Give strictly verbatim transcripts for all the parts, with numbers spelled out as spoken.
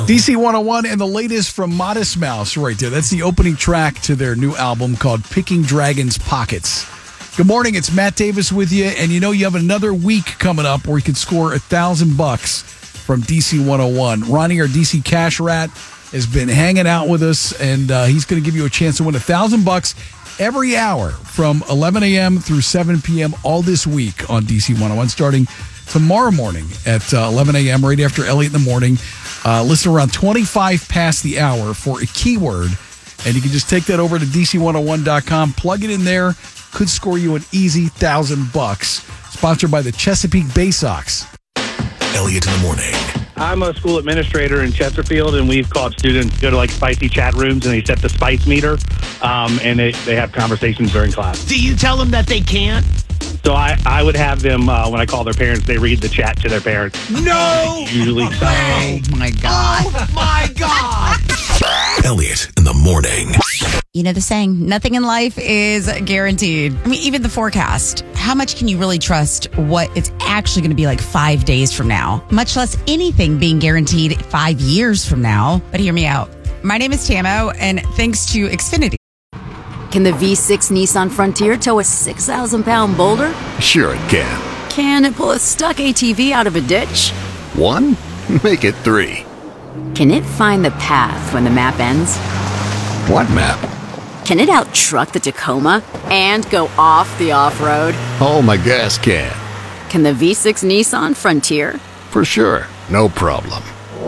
D C one oh one and the latest from Modest Mouse right there. That's the opening track to their new album called Picking Dragons Pockets. Good morning, it's Matt Davis with you, and you know you have another week coming up where you can score a thousand bucks from D C one oh one. Ronnie, our D C Cash Rat, has been hanging out with us, and uh, he's going to give you a chance to win a thousand bucks every hour from eleven a.m. through seven p.m. all this week on D C one oh one, starting tomorrow morning at uh, eleven a.m. right after Elliot in the Morning. Uh, listen around twenty-five past the hour for a keyword, and you can just take that over to D C one oh one dot com, plug it in there, could score you an easy thousand bucks. Sponsored by the Chesapeake Bay Sox. Elliot in the Morning. I'm a school administrator in Chesterfield, and we've called students go to like spicy chat rooms, and they set the spice meter, um, and they, they have conversations during class. Do you tell them that they can't? So I, I would have them, uh, when I call their parents, they read the chat to their parents. No! Usually so. Oh, my God. Oh, my God. Elliot in the Morning. You know the saying, nothing in life is guaranteed. I mean, even the forecast. How much can you really trust what it's actually going to be like five days from now? Much less anything being guaranteed five years from now. But hear me out. My name is Tamo, and thanks to Xfinity. Can the V six Nissan Frontier tow a six thousand pound boulder? Sure it can. Can it pull a stuck A T V out of a ditch? One? Make it three. Can it find the path when the map ends? What map? Can it out-truck the Tacoma and go off the off-road? Oh, my gas can. Can the V six Nissan Frontier? For sure. No problem.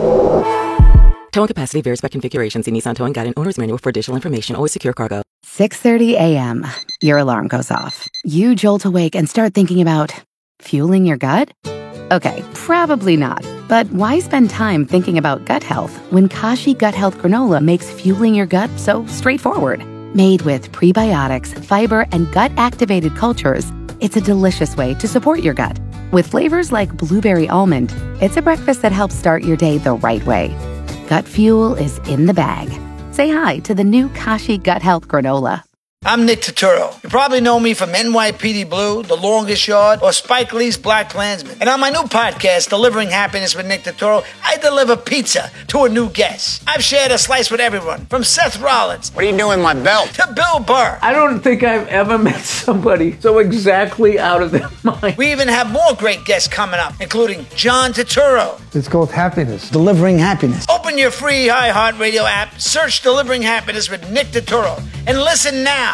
Towing capacity varies by configuration. See Nissan Towing Guide and Owner's Manual for additional information. Always secure cargo. six thirty a.m. Your alarm goes off. You jolt awake and start thinking about fueling your gut? Okay, probably not. But why spend time thinking about gut health when Kashi Gut Health Granola makes fueling your gut so straightforward? Made with prebiotics, fiber, and gut-activated cultures, it's a delicious way to support your gut. With flavors like blueberry almond, it's a breakfast that helps start your day the right way. Gut fuel is in the bag. Say hi to the new Kashi Gut Health Granola. I'm Nick Turturro. You probably know me from N Y P D Blue, The Longest Yard, or Spike Lee's Black Klansman. And on my new podcast, Delivering Happiness with Nick Turturro, I deliver pizza to a new guest. I've shared a slice with everyone, from Seth Rollins. What are you doing with my belt? To Bill Burr. I don't think I've ever met somebody so exactly out of their mind. We even have more great guests coming up, including John Turturro. It's called Happiness. Delivering Happiness. Open your free iHeartRadio app, search Delivering Happiness with Nick Turturro, and listen now